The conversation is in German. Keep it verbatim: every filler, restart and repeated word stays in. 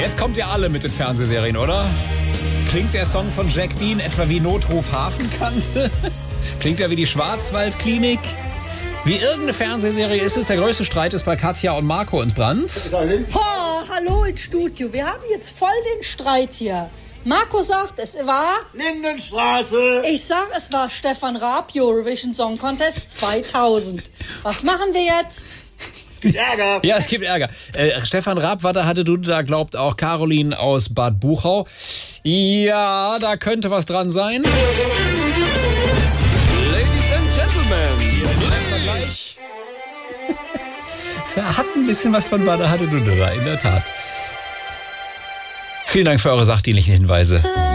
Jetzt kommt ihr alle mit den Fernsehserien, oder? Klingt der Song von Jack Dean etwa wie Notruf Hafenkante? Klingt er wie die Schwarzwaldklinik? Wie irgendeine Fernsehserie ist es. Der größte Streit ist bei Katja und Marco entbrannt. Oh, hallo ins Studio. Wir haben jetzt voll den Streit hier. Marco sagt, es war... Lindenstraße. Ich sag, es war Stefan Raab, Eurovision Song Contest zweitausend. Was machen wir jetzt? Es gibt Ärger. Ja, es gibt Ärger. Äh, Stefan Raab, war da, hatte du da glaubt auch Caroline aus Bad Buchau. Ja, da könnte was dran sein. Ladies and Gentlemen, Ein Vergleich. Es hat ein bisschen was von Bada hatte du da, in der Tat. Vielen Dank für eure sachdienlichen Hinweise.